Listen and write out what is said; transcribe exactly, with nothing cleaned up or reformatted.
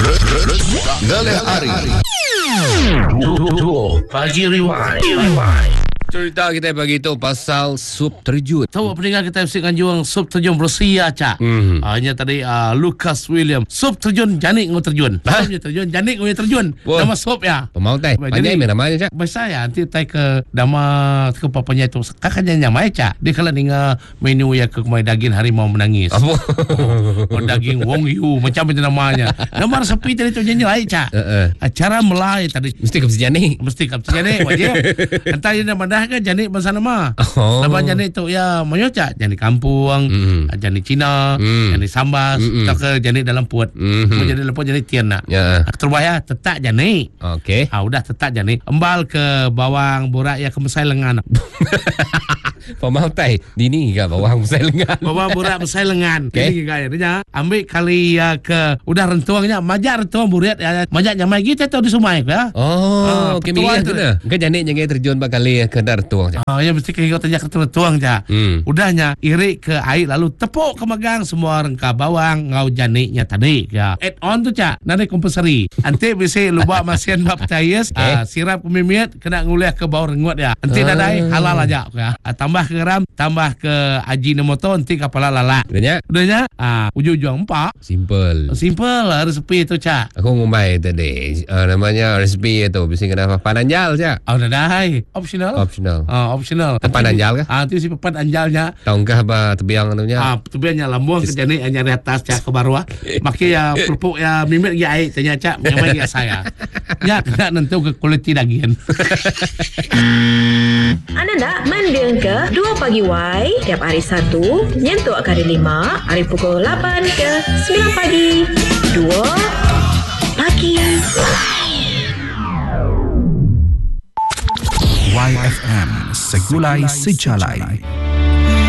Galih Ari. Pagi Rewind. Cerita kita pagi tu pasal sup terjun. Tahu pendengar kita mesti juang sup terjun Rusia cak. Mm. Hanya tadi uh, Lucas William. Sup terjun janik ngau terjun. Ha? Sup terjun janik ngau terjun. Wah. Nama sup ya. Pemau tai. Panjang mana namanya cak? Biasa ya nanti tai ke nama ke papanya itu kakaknya nyamai cak. Dia kalau dengar menu ya ke kumai daging harimau menangis. Apa? Oh, daging Wong Yu macam itu namanya. Nama resepi tadi tu nyanyi lain cak. Uh-uh. Acara Melai tadi Mesti ke janik. mesti kapten janik wajib. Entah dia nama dah kan janik bahasa nama. Oh. Nama janik tu ya menyoca janik kampung, Mm. janik Cina, Mm. janik sambas, Mm-mm. atau ke janik dalam puat. Mhm. Mau janik dalam puat janik tian nak. Ya. Terubah ya tetap janik. Okey. Ah udah tetap janik. Embal ke bawang borak ya ke mesai lengan. Pemau tai. Dini ke bawang besar lengan. Bawang borak mesai lengan. Okey. Ini gaya dia. Ambil kali ya ke udah rentuangnya majak rentuang buriat ya. Majak nyamai kita tahu di Sumai ya. Oh, Ah, okey petuan milih tu tu. dah. Kan janik jangan terjun bakali ke dar tuang cak. Ah ya mesti ke kau tanya ke tuang ja. Hmm. Udahnya irik ke air lalu tepuk ke magang semua rengka bawang ngau janiknya tadi ya. Add on tu cak. Nanti kompensari. Nanti bisa lupa masian bab tayes Okay. ah, sirap kumimit kena nguliah ke bawang rengut ya. Nanti Ah. dadai halal aja ya. Ah, tambah ke garam, tambah ke ajinomoto nanti kapala lala. Udahnya Udahnya ah ujung-ujung empat. simple. Simple lah resepi tu cak. Aku ngumbai tadi. Uh, namanya resipi itu bisa kena papan anjal cak. Oh dadai. Optional. Optional. Ah optional. Papan anjal kah? Ah tu si papan anjalnya. Tahukah apa tebiang anunya? Ah, tu biarnya lambung ke janik hanya di atas cak ke bawah. Maki ya pelupuk ya mimit ya air tanya cak memang ya saya. Ya kena nentu ke kualiti daging. Anda nak mendeng ke dua Pagi Y tiap hari Sabtu nyentuh kali lima hari pukul lapan ke sembilan pagi. dua Pagi Y F M Segulai Sejalai.